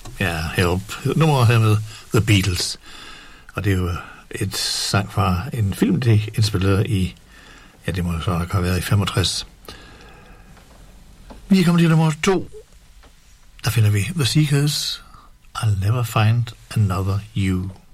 Ja, Help. Nummeret her med The Beatles. Og det er jo et sang fra en film, det indspillede i, ja, det må jo så nok have været i 65. Vi er kommet til nummer 2. Der finder vi The Seekers, I'll Never Find Another You.